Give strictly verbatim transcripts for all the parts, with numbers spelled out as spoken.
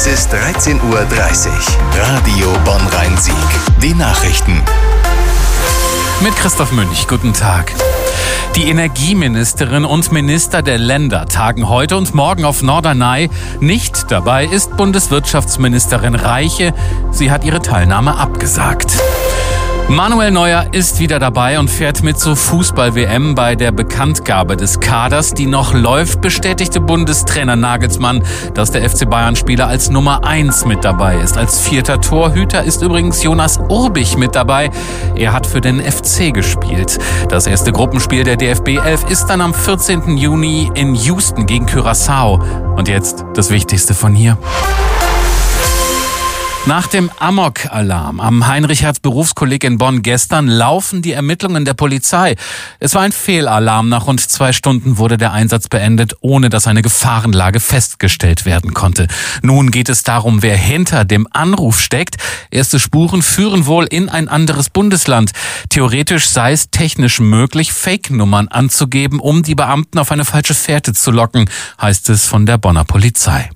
Es ist dreizehn Uhr dreißig. Radio Bonn-Rhein-Sieg. Die Nachrichten. Mit Christoph Münch. Guten Tag. Die Energieministerin und Minister der Länder tagen heute und morgen auf Norderney. Nicht dabei ist Bundeswirtschaftsministerin Reiche. Sie hat ihre Teilnahme abgesagt. Manuel Neuer ist wieder dabei und fährt mit zur Fußball-W M. Bei der Bekanntgabe des Kaders, die noch läuft, bestätigte Bundestrainer Nagelsmann, dass der F C Bayern-Spieler als Nummer eins mit dabei ist. Als vierter Torhüter ist übrigens Jonas Urbich mit dabei. Er hat für den F C gespielt. Das erste Gruppenspiel der D F B elf ist dann am vierzehnten Juni in Houston gegen Curaçao. Und jetzt das Wichtigste von hier. Nach dem Amok-Alarm am Heinrich-Hertz-Berufskolleg in Bonn gestern laufen die Ermittlungen der Polizei. Es war ein Fehlalarm. Nach rund zwei Stunden wurde der Einsatz beendet, ohne dass eine Gefahrenlage festgestellt werden konnte. Nun geht es darum, wer hinter dem Anruf steckt. Erste Spuren führen wohl in ein anderes Bundesland. Theoretisch sei es technisch möglich, Fake-Nummern anzugeben, um die Beamten auf eine falsche Fährte zu locken, heißt es von der Bonner Polizei.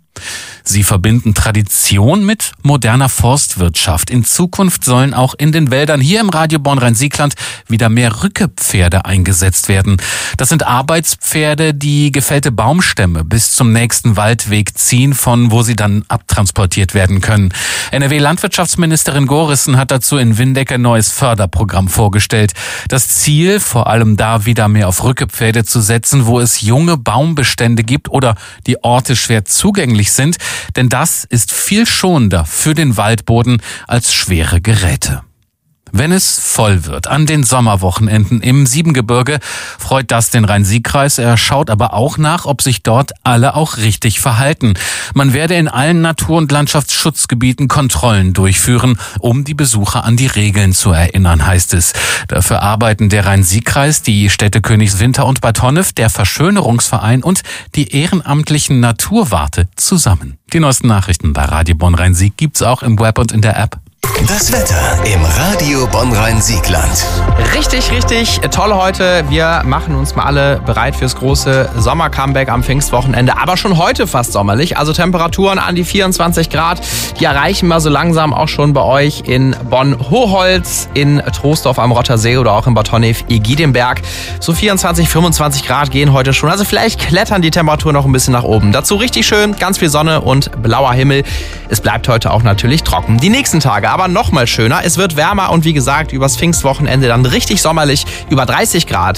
Sie verbinden Tradition mit moderner Forstwirtschaft. In Zukunft sollen auch in den Wäldern hier im Radio Bonn-Rhein-Sieg-Land wieder mehr Rückepferde eingesetzt werden. Das sind Arbeitspferde, die gefällte Baumstämme bis zum nächsten Waldweg ziehen, von wo sie dann abtransportiert werden können. N R W-Landwirtschaftsministerin Gorissen hat dazu in Windeck ein neues Förderprogramm vorgestellt. Das Ziel, vor allem da wieder mehr auf Rückepferde zu setzen, wo es junge Baumbestände gibt oder die Orte schwer zugänglich sind. Denn das ist viel schonender für den Waldboden als schwere Geräte. Wenn es voll wird an den Sommerwochenenden im Siebengebirge, freut das den Rhein-Sieg-Kreis. Er schaut aber auch nach, ob sich dort alle auch richtig verhalten. Man werde in allen Natur- und Landschaftsschutzgebieten Kontrollen durchführen, um die Besucher an die Regeln zu erinnern, heißt es. Dafür arbeiten der Rhein-Sieg-Kreis, die Städte Königswinter und Bad Honnef, der Verschönerungsverein und die ehrenamtlichen Naturwarte zusammen. Die neuesten Nachrichten bei Radio Bonn-Rhein-Sieg gibt's auch im Web und in der App. Das Wetter im Radio Bonn-Rhein-Sieg-Land. Richtig, richtig toll heute. Wir machen uns mal alle bereit fürs große Sommer-Comeback am Pfingstwochenende. Aber schon heute fast sommerlich. Also Temperaturen an die vierundzwanzig Grad. Die erreichen wir so langsam auch schon bei euch in Bonn-Hochholz, in Troisdorf am Rottersee oder auch in Bad Honnef-Egidemberg. So vierundzwanzig, fünfundzwanzig Grad gehen heute schon. Also vielleicht klettern die Temperaturen noch ein bisschen nach oben. Dazu richtig schön, ganz viel Sonne und blauer Himmel. Es bleibt heute auch natürlich trocken. Die nächsten Tage aber noch mal schöner. Es wird wärmer und wie gesagt, übers Pfingstwochenende dann richtig sommerlich, über dreißig Grad.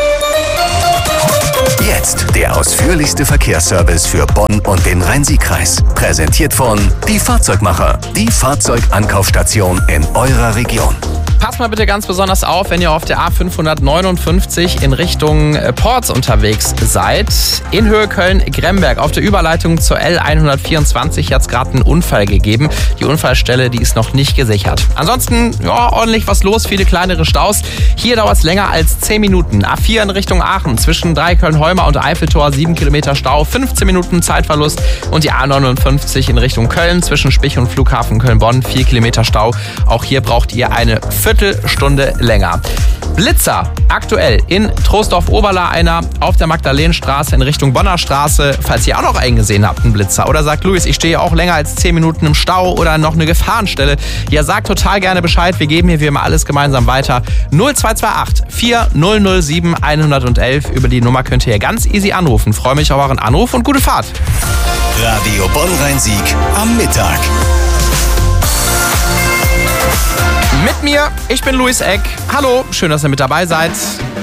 Jetzt der ausführlichste Verkehrsservice für Bonn und den Rhein-Sieg-Kreis. Präsentiert von Die Fahrzeugmacher, die Fahrzeugankaufstation in eurer Region. Passt mal bitte ganz besonders auf, wenn ihr auf der A fünfhundertneunundfünfzig in Richtung Porz unterwegs seid. In Höhe Köln-Gremberg auf der Überleitung zur L hundertvierundzwanzig hat es gerade einen Unfall gegeben. Die Unfallstelle, die ist noch nicht gesichert. Ansonsten, ja, ordentlich was los, viele kleinere Staus. Hier dauert es länger als zehn Minuten. A vier in Richtung Aachen zwischen Dreiköln-Holmer und Eiffeltor, sieben Kilometer Stau, fünfzehn Minuten Zeitverlust. Und die A neunundfünfzig in Richtung Köln zwischen Spich und Flughafen Köln-Bonn, vier Kilometer Stau. Auch hier braucht ihr eine Viertelstunde länger. Blitzer, aktuell in Troisdorf-Oberla einer auf der Magdalenenstraße in Richtung Bonner Straße. Falls ihr auch noch einen gesehen habt, einen Blitzer, oder sagt, Luis, ich stehe auch länger als zehn Minuten im Stau oder noch eine Gefahrenstelle, ja, sagt total gerne Bescheid. Wir geben hier wie immer alles gemeinsam weiter. null zwei zwei acht, vier null null sieben, eins eins eins. Über die Nummer könnt ihr hier ganz easy anrufen. Freue mich auf euren Anruf und gute Fahrt. Radio Bonn-Rhein-Sieg am Mittag. Mit mir, ich bin Luis Eck. Hallo, schön, dass ihr mit dabei seid.